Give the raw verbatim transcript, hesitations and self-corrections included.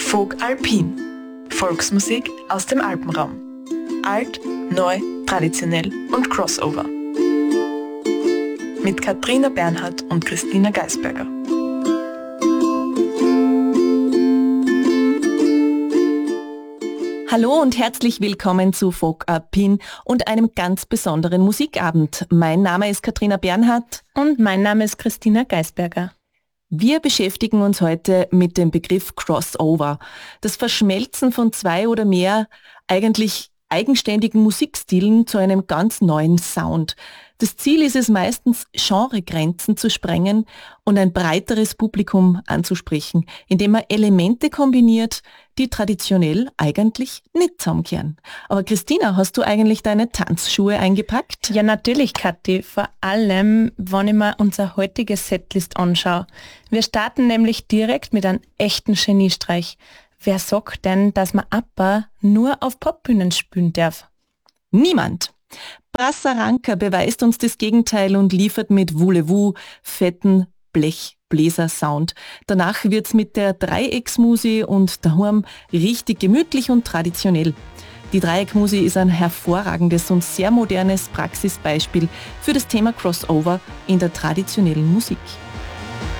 Folk Alpin. Volksmusik aus dem Alpenraum. Alt, neu, traditionell und Crossover. Mit Katharina Bernhardt und Christina Geisberger. Hallo und herzlich willkommen zu Folk Alpin und einem ganz besonderen Musikabend. Mein Name ist Katharina Bernhardt. Und mein Name ist Christina Geisberger. Wir beschäftigen uns heute mit dem Begriff Crossover. Das Verschmelzen von zwei oder mehr eigentlich eigenständigen Musikstilen zu einem ganz neuen Sound. Das Ziel ist es meistens, Genregrenzen zu sprengen und ein breiteres Publikum anzusprechen, indem man Elemente kombiniert, die traditionell eigentlich nicht zusammenkehren. Aber Christina, hast du eigentlich deine Tanzschuhe eingepackt? Ja, natürlich, Kathi. Vor allem, wenn ich mir unser heutiges Setlist anschaue. Wir starten nämlich direkt mit einem echten Geniestreich. Wer sagt denn, dass man ABBA nur auf Popbühnen spielen darf? Niemand. Brassaranka beweist uns das Gegenteil und liefert mit Voulez-vous fetten Blechbläser-Sound. Danach wird's mit der Dreiecksmusi und daheim richtig gemütlich und traditionell. Die Dreieckmusi ist ein hervorragendes und sehr modernes Praxisbeispiel für das Thema Crossover in der traditionellen Musik.